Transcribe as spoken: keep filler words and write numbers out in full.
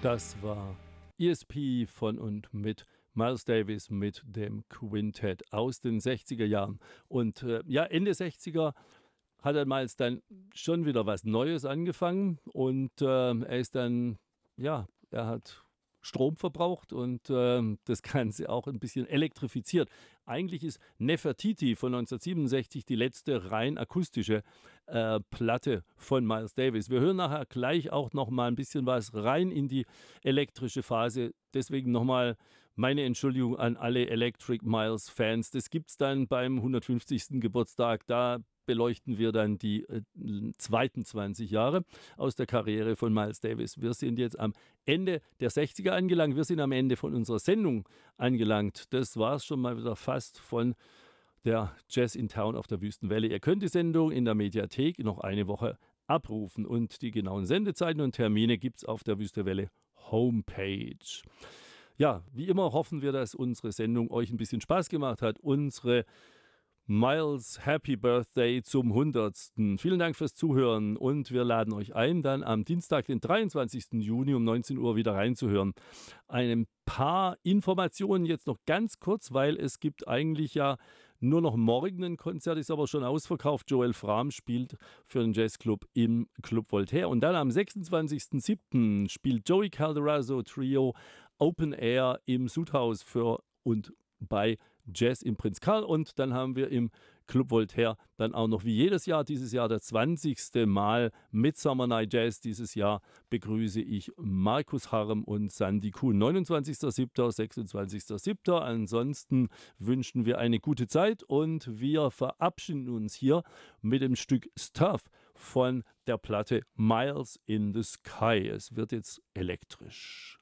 Das war E S P von und mit Miles Davis mit dem Quintett aus den sechziger Jahren. Und äh, ja, Ende sechziger hat er Miles dann schon wieder was Neues angefangen und äh, er ist dann, ja, er hat Strom verbraucht und äh, das Ganze auch ein bisschen elektrifiziert. Eigentlich ist Nefertiti von neunzehnhundertsiebenundsechzig die letzte rein akustische äh, Platte von Miles Davis. Wir hören nachher gleich auch noch mal ein bisschen was rein in die elektrische Phase. Deswegen nochmal meine Entschuldigung an alle Electric Miles Fans. Das gibt es dann beim hundertfünfzigsten Geburtstag. Da beleuchten wir dann die äh, zweiten zwanzig Jahre aus der Karriere von Miles Davis. Wir sind jetzt am Ende der sechziger angelangt. Wir sind am Ende von unserer Sendung angelangt. Das war es schon mal wieder fast von der Jazz in Town auf der Wüstenwelle. Ihr könnt die Sendung in der Mediathek noch eine Woche abrufen und die genauen Sendezeiten und Termine gibt es auf der Wüstenwelle Homepage. Ja, wie immer hoffen wir, dass unsere Sendung euch ein bisschen Spaß gemacht hat. Unsere Miles Happy Birthday zum hundertsten. Vielen Dank fürs Zuhören und wir laden euch ein, dann am Dienstag, den dreiundzwanzigsten Juni um neunzehn Uhr wieder reinzuhören. Ein paar Informationen jetzt noch ganz kurz, weil es gibt eigentlich ja nur noch morgen ein Konzert, ist aber schon ausverkauft. Joel Frahm spielt für den Jazzclub im Club Voltaire. Und dann am sechsundzwanzigsten siebten spielt Joey Calderazzo Trio Open Air im Sudhaus für und bei Jazz im Prinz Karl und dann haben wir im Club Voltaire dann auch noch wie jedes Jahr, dieses Jahr der zwanzigste Mal Midsummer Night Jazz. Dieses Jahr begrüße ich Markus Harm und Sandy Kuhn. neunundzwanzigsten siebten, sechsundzwanzigsten siebten Ansonsten wünschen wir eine gute Zeit und wir verabschieden uns hier mit dem Stück Stuff von der Platte Miles in the Sky. Es wird jetzt elektrisch.